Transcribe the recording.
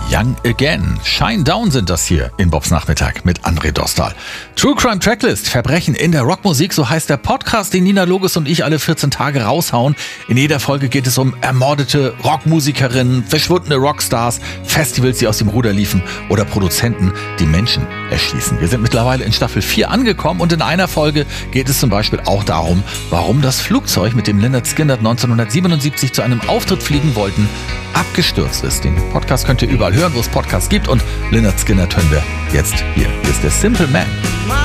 Young Again. Shine Down sind das hier in Bobs Nachmittag mit André Dostal. True Crime Tracklist, Verbrechen in der Rockmusik, so heißt der Podcast, den Nina Loges und ich alle 14 Tage raushauen. In jeder Folge geht es um ermordete Rockmusikerinnen, verschwundene Rockstars, Festivals, die aus dem Ruder liefen oder Produzenten, die Menschen erschießen. Wir sind mittlerweile in Staffel 4 angekommen und in einer Folge geht es zum Beispiel auch darum, warum das Flugzeug, mit dem Lynyrd Skynyrd 1977 zu einem Auftritt fliegen wollten, abgestürzt ist. Den Podcast könnt ihr überall hören, wo es Podcasts gibt, und Lynyrd Skynyrd hören wir jetzt hier. Hier ist der Simple Man.